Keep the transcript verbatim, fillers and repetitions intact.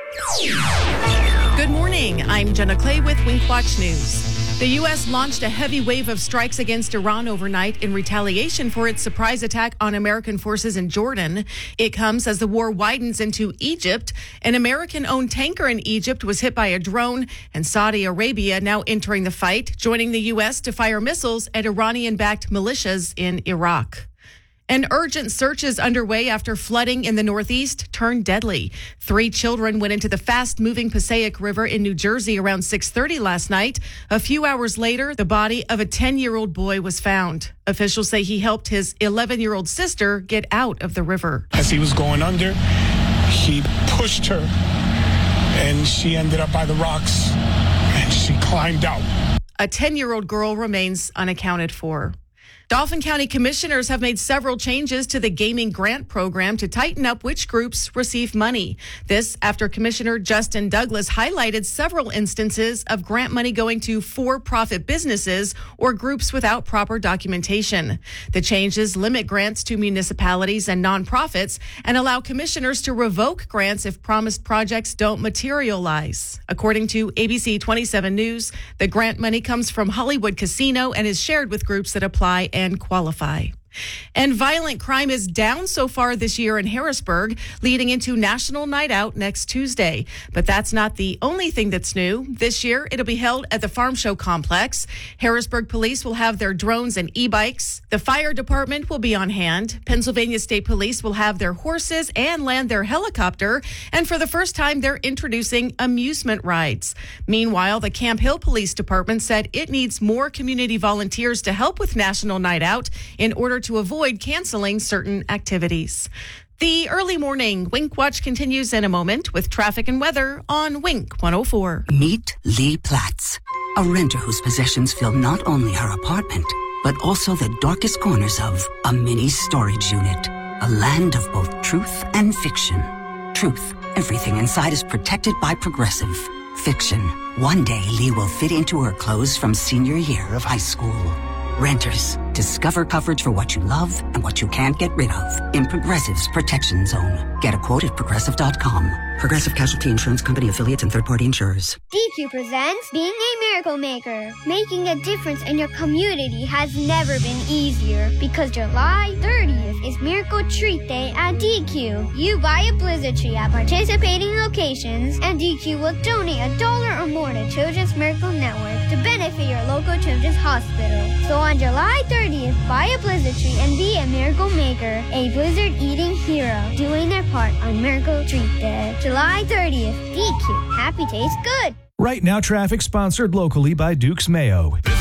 Good morning. I'm Jenna Clay with Wink Watch News. The U S launched a heavy wave of strikes against Iran overnight in retaliation for its surprise attack on American forces in Jordan. It comes as the war widens into Egypt. An American-owned tanker in Egypt was hit by a drone, and Saudi Arabia now entering the fight, joining the U S to fire missiles at Iranian-backed militias in Iraq. An urgent search is underway after flooding in the Northeast turned deadly. Three children went into the fast-moving Passaic River in New Jersey around six thirty last night. A few hours later, the body of a ten-year-old boy was found. Officials say he helped his eleven-year-old sister get out of the river. As he was going under, he pushed her, and she ended up by the rocks, and she climbed out. A ten-year-old girl remains unaccounted for. Dauphin County commissioners have made several changes to the gaming grant program to tighten up which groups receive money. This after Commissioner Justin Douglas highlighted several instances of grant money going to for-profit businesses or groups without proper documentation. The changes limit grants to municipalities and nonprofits and allow commissioners to revoke grants if promised projects don't materialize. According to A B C twenty-seven News, the grant money comes from Hollywood Casino and is shared with groups that apply and qualify. And violent crime is down so far this year in Harrisburg, leading into National Night Out next Tuesday. But that's not the only thing that's new. This year, it'll be held at the Farm Show Complex. Harrisburg police will have their drones and e-bikes. The fire department will be on hand. Pennsylvania State Police will have their horses and land their helicopter. And for the first time, they're introducing amusement rides. Meanwhile, the Camp Hill Police Department said it needs more community volunteers to help with National Night Out in order to avoid canceling certain activities. The early morning Wink Watch continues in a moment with traffic and weather on Wink one oh four. Meet Lee Platts, a renter whose possessions fill not only her apartment, but also the darkest corners of a mini storage unit. A land of both truth and fiction. Truth, everything inside is protected by Progressive. Fiction, one day Lee will fit into her clothes from senior year of high school. Renters, discover coverage for what you love and what you can't get rid of in Progressive's Protection Zone. Get a quote at progressive dot com. Progressive Casualty Insurance Company affiliates and third-party insurers. D Q presents Being a Miracle Maker. Making a difference in your community has never been easier because July thirtieth is Miracle Treat Day at D Q. You buy a Blizzard tree at participating locations, and D Q will donate a dollar or more to Children's Miracle Network to benefit your local children's hospital. So on July thirtieth, buy a Blizzard tree and be a Miracle Maker, a Blizzard eating hero, doing their part on Miracle Treat Day. July thirtieth, D Q. Happy tastes good. Right Now traffic sponsored locally by Duke's Mayo.